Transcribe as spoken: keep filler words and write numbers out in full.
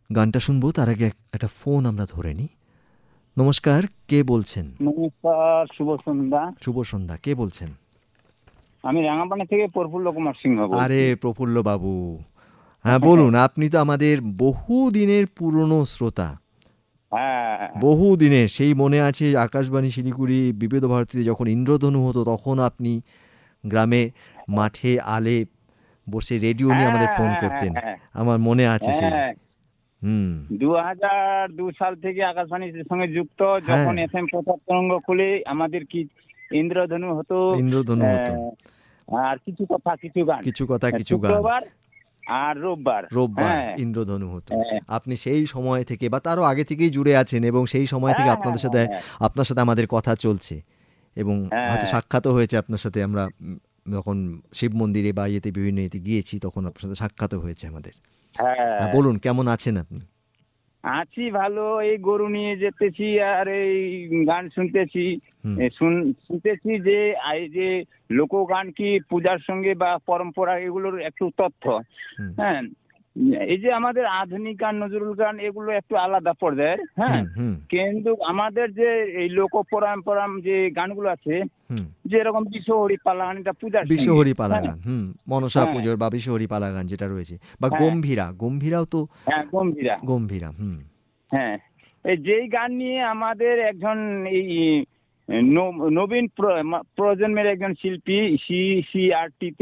গানটা শুনবো তার আগে এক- একটা ফোন আমরা ধরে নিই। নমস্কার, কে বলছেন? নমস্কার, শুভ সন্ধ্যা। শুভ সন্ধ্যা, কে বলছেন? আমি রাঙাপানি থেকে প্রফুল্ল কুমার সিংহ আরে বলছি। প্রফুল্ল বাবু, হ্যাঁ বলুন। আপনি তো আমাদের বহু দিনের পুরনো শ্রোতা, হ্যাঁ, বহু দিনের। সেই মনে আছে আকাশবাণী শিলিগুড়ি বিবিধ ভারতীতে যখন ইন্দ্রধনু হতো, তখন আপনি গ্রামে মাঠে আলে বসে রেডিও নিয়ে আমাদের হ্যাঁ, ফোন হ্যাঁ, হ্যাঁ, করতেন। হ্যাঁ, আমার মনে আছে সেই। হ্যাঁ। হুম। দু হাজার দু সাল থেকে আকাশবাণীর সঙ্গে যুক্ত। হ্যাঁ, যখন এফ এম প্রচার তরঙ্গ খুলে আমাদের কি ইন্দ্রধনু হতো। ইন্দ্রধনু হতো। আহ, আর কিছু কথা কিছু গান, কিছু কথা আহ, কিছু গান। শুক্রবার আর রোববার। রোববার হ্যাঁ, ইন্দ্রধনু হতো। হ্যাঁ, আপনি সেই সময় থেকে বা তারও আগে থেকেই জুড়ে আছেন, এবং সেই সময় থেকে হ্যাঁ, হ্যাঁ, আপনাদের সাথে হ্যাঁ, আপনার সাথে আমাদের কথা চলছে, এবং হয়তো হ্যাঁ, সাক্ষাৎও হয়েছে আপনার সাথে। আমরা উম, যখন শিব মন্দিরে বা ইয়েতে বিভিন্ন ইয়েতে গিয়েছি, তখন আপনার সাথে সাক্ষাৎও হয়েছে আমাদের। হ্যাঁ, হ্যাঁ। বলুন কেমন আছেন আপনি? আছি ভালো, এই গরু নিয়ে যেতেছি আর এই গান শুনতেছি। হুম। এ শুন- শুনতেছি যে এই যে লোকগান কি পূজার সঙ্গে বা পরম্পরা এগুলোর একটু তথ্য। হুম। হ্যাঁ, এই যে আমাদের আধুনিক গান, নজরুল গান এগুলো একটু আলাদা পর্যায়ের। হ্যাঁ, হুম। হুম। কিন্তু আমাদের যে এই লোক পরম্পরা যে গানগুলো আছে, হুম। যেরকম বিশ্বহরি পালা গান, এটা পূজার সঙ্গে। বিশ্বহরি পালা হ্যাঁ, গান, হুম, মনসা হ্যাঁ, পুজোর বা বিশ্বহরি পালা গান যেটা রয়েছে, বা হ্যাঁ, গম্ভীরা, গম্ভীরাও তো। হ্যাঁ, গম্ভীরা। গম্ভীরা, হুম। হ্যাঁ, এই যেই গান নিয়ে আমাদের একজন এই ন- নবীন প্র- প্রজন্মের একজন শিল্পী সি সি আর টি